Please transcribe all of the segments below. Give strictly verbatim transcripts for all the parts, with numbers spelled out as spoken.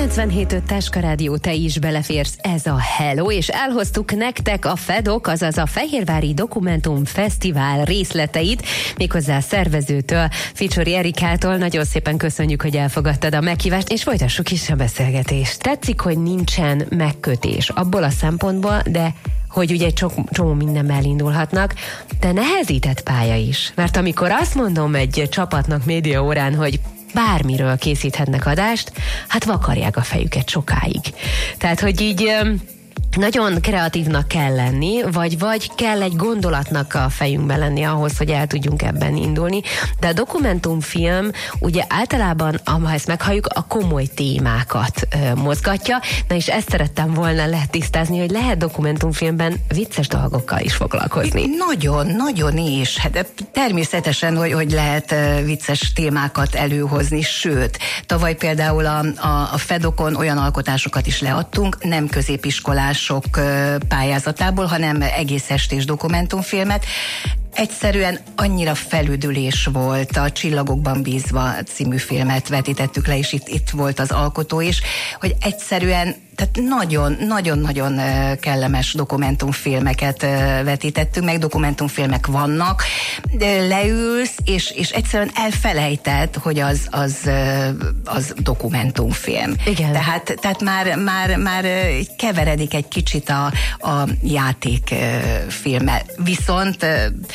kilencvenhét öt Táska Rádió, te is beleférsz, ez a Hello, és elhoztuk nektek a FEDOK, azaz a Fehérvári Dokumentum Fesztivál részleteit, méghozzá a szervezőtől, Ficsori Erikától. Nagyon szépen köszönjük, hogy elfogadtad a meghívást, és folytassuk is a beszélgetést. Tetszik, hogy nincsen megkötés abból a szempontból, de hogy ugye egy csomó mindenben elindulhatnak, de nehezített pálya is. Mert amikor azt mondom egy csapatnak média órán, hogy bármiről készíthetnek adást, hát vakarják a fejüket sokáig. Tehát, hogy így nagyon kreatívnak kell lenni, vagy, vagy kell egy gondolatnak a fejünkben lenni ahhoz, hogy el tudjunk ebben indulni. De a dokumentumfilm ugye általában, ha ezt meghalljuk, a komoly témákat ö, mozgatja. Na és ezt szerettem volna letisztázni, hogy lehet dokumentumfilmben vicces dolgokkal is foglalkozni. Nagyon, nagyon is. Hát természetesen, hogy, hogy lehet vicces témákat előhozni, sőt, tavaly például a, a, a FEDOKon olyan alkotásokat is leadtunk, nem középiskolás sok pályázatából, hanem egész estés dokumentumfilmet. Egyszerűen annyira felüdülés volt, a Csillagokban bízva című filmet vetítettük le, és itt, itt volt az alkotó is, hogy egyszerűen tehát nagyon-nagyon-nagyon kellemes dokumentumfilmeket vetítettünk, meg dokumentumfilmek vannak, de leülsz, és, és egyszerűen elfelejted, hogy az, az, az dokumentumfilm. Igen. Tehát, tehát már, már, már keveredik egy kicsit a, a játékfilmmel. Viszont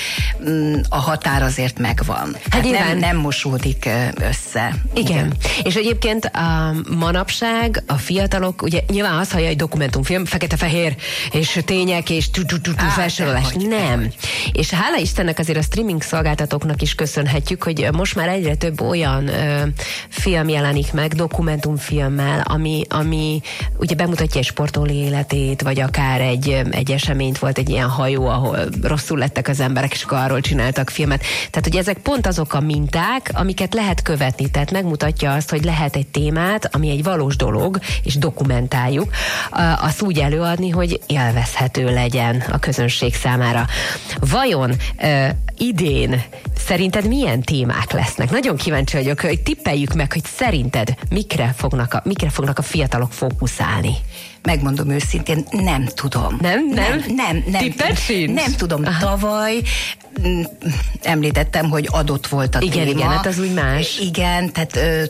a határ azért megvan. Hát nem, nem mosódik össze. Igen. Igen. És egyébként a manapság a fiatalok, ugye nyilván azt hallja, hogy dokumentumfilm, fekete-fehér, és tények, és felsorolás. Nem. És hála Istennek azért a streaming szolgáltatóknak is köszönhetjük, hogy most már egyre több olyan ö, film jelenik meg, dokumentumfilmmel, ami, ami ugye bemutatja egy sportoló életét, vagy akár egy, egy eseményt, volt egy ilyen hajó, ahol rosszul lettek az emberek, és akkor arról csináltak filmet. Tehát, hogy ezek pont azok a minták, amiket lehet követni. Tehát megmutatja azt, hogy lehet egy témát, ami egy valós dolog, és dokumentáljuk, azt úgy előadni, hogy élvezhető legyen a közönség számára. Vajon uh, idén szerinted milyen témák lesznek? Nagyon kíváncsi vagyok, hogy tippeljük meg, hogy szerinted mikre fognak a, mikre fognak a fiatalok fókuszálni. Megmondom őszintén, nem tudom. Nem? Nem? Nem, nem. nem Tippet sincs? Nem tudom. Aha. Tavaly említettem, hogy adott volt a igen, téma. Igen, hát az úgy más. Igen, tehát ö,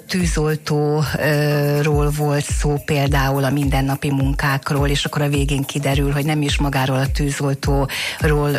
tűzoltóról volt szó például, a mindennapi munkákról, és akkor a végén kiderül, hogy nem is magáról a tűzoltóról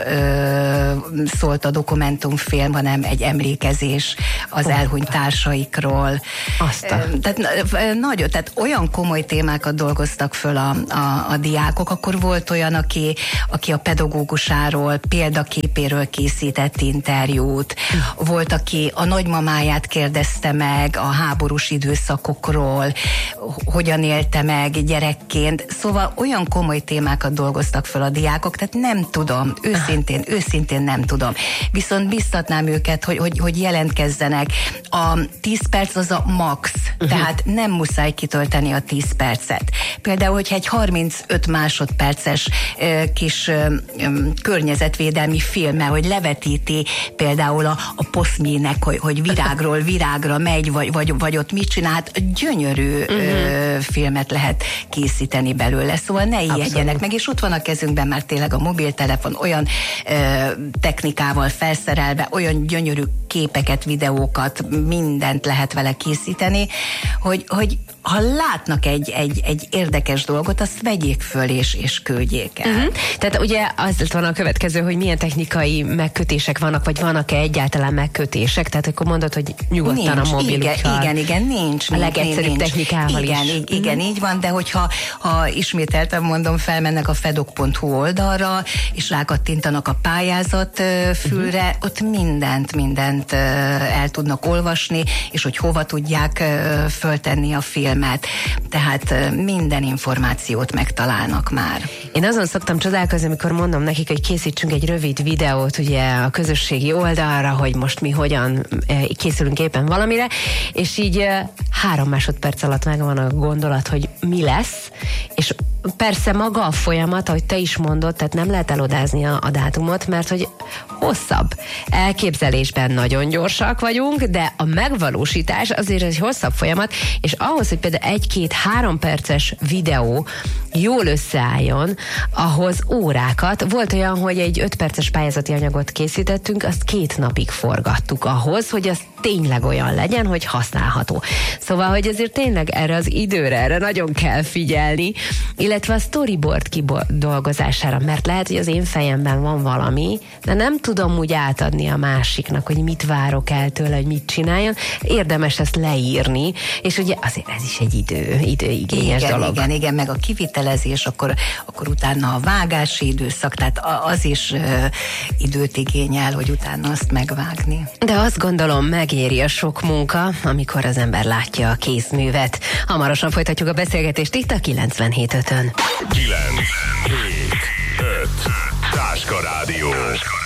ö, szólt a dokumentumfilm, hanem egy emlékezés az oh, elhunyt társaikról. Azt a... Tehát, nagyon, tehát olyan komoly témákat dolgoztak föl a, a, a diákok, akkor volt olyan, aki, aki a pedagógusáról, példaképéről készített interjút, volt, aki a nagymamáját kérdezte meg a háborús időszakokról, hogyan élte meg gyerekként, szóval olyan komoly témákat dolgoztak föl a diákok, tehát nem tudom, őszintén, őszintén nem tudom. Viszont biztatnám őket, hogy, hogy, hogy jelentkezzenek. A tíz perc az a max, uh-huh. tehát nem muszáj kitölteni a tíz percet. Például, hogyha egy harmincöt másodperces ö, kis ö, ö, környezetvédelmi filmmel, hogy levetíti például a, a poszmjének, hogy, hogy virágról virágra megy, vagy, vagy, vagy ott mit csinál, hát gyönyörű uh-huh. ö, filmet lehet készíteni belőle, szóval ne ijedjenek meg, és ott van a kezünkben már tényleg a mobiltelefon, olyan ö, technikával felszerelve, olyan gyönyörű képeket, videókat, mindent lehet vele készíteni, hogy, hogy ha látnak egy, egy, egy érdekes dolgot, azt vegyék föl és, és küldjék el. Uh-huh. Tehát ugye az van a következő, hogy milyen technikai megkötések vannak, vagy vannak-e egyáltalán megkötések, tehát akkor mondod, hogy nyugodtan nincs, a mobilukkal. Igen, igen, igen, nincs. A legegyszerűbb nincs. Technikával igen, is. Igen, igen, uh-huh. így van, de hogyha ha ismételtem mondom, felmennek a fedok pont hu oldalra, és rákattintanak a pályázat fülre, uh-huh. ott mindent, mindent el tudnak olvasni, és hogy hova tudják föltenni a filmet. Tehát minden információt megtalálnak már. Én azon szoktam csodálkozni, amikor mondom nekik, hogy készítsünk egy rövid videót ugye a közösségi oldalra, hogy most mi hogyan készülünk éppen valamire, és így három másodperc alatt megvan a gondolat, hogy mi lesz, és persze maga a folyamat, ahogy te is mondod, tehát nem lehet elodázni a, a dátumot, mert hogy hosszabb. Elképzelésben nagyon gyorsak vagyunk, de a megvalósítás azért egy hosszabb folyamat, és ahhoz, hogy például egy-két-három perces videó jól összeálljon, ahhoz órákat. Volt olyan, hogy egy öt perces pályázati anyagot készítettünk, azt két napig forgattuk ahhoz, hogy az tényleg olyan legyen, hogy használható. Szóval, hogy ezért tényleg erre az időre, erre nagyon kell figyelni, illetve a storyboard kidolgozására, mert lehet, hogy az én fejemben van valami, de nem tudom úgy átadni a másiknak, hogy mit várok el tőle, hogy mit csináljon. Érdemes ezt leírni, és ugye azért ez is egy idő, időigényes igen, dolog. Igen, igen, meg a kivitelezés, akkor, akkor utána a vágási időszak, tehát az is uh, időt igényel, hogy utána azt megvágni. De azt gondolom, megéri a sok munka, amikor az ember látja a kézművet. Hamarosan folytatjuk a beszélgetést itt a kilencvenhét ötön. kilenc hét öt Táska Rádió.